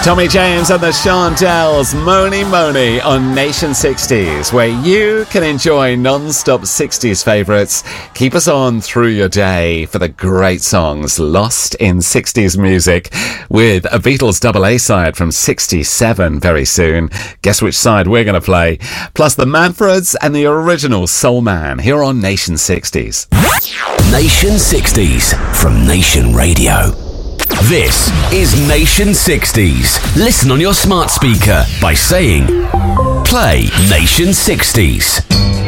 Tommy James and the Chantel's Mony Mony on Nation 60s, where you can enjoy non-stop 60s favourites. Keep us on through your day for the great songs lost in 60s music, with a Beatles double A side from 67 very soon. Guess which side we're going to play? Plus the Manfreds and the original Soul Man here on Nation 60s. Nation 60s from Nation Radio. This is Nation 60s. Listen on your smart speaker by saying, play Nation 60s.